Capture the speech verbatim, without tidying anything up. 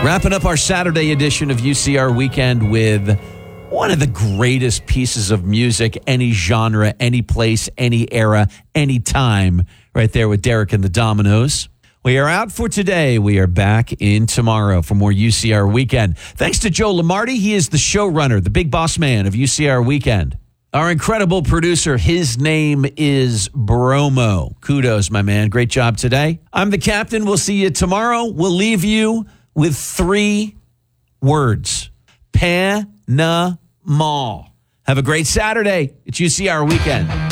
Wrapping up our Saturday edition of U C R Weekend with one of the greatest pieces of music, any genre, any place, any era, any time, right there with Derek and the Dominoes. We are out for today. We are back in tomorrow for more U C R Weekend. Thanks to Joe Lamarty. He is the showrunner, the big boss man of U C R Weekend. Our incredible producer, his name is Bromo. Kudos, my man. Great job today. I'm the captain. We'll see you tomorrow. We'll leave you with three words. Panama. Have a great Saturday. It's U C R Weekend.